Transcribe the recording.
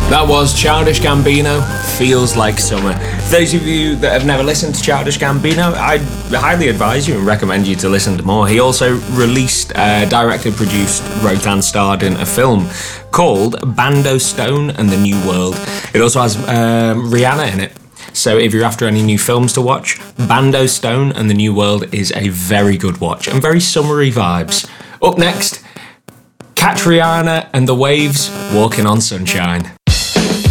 That was Childish Gambino, Feels Like Summer. For those of you that have never listened to Childish Gambino, I highly advise you and recommend you to listen to more. He also released, directed, produced, wrote and starred in a film called Bando Stone and the New World. It also has Rihanna in it. So if you're after any new films to watch, Bando Stone and the New World is a very good watch and very summery vibes. Up next, catch Rihanna and the Waves, Walking on Sunshine.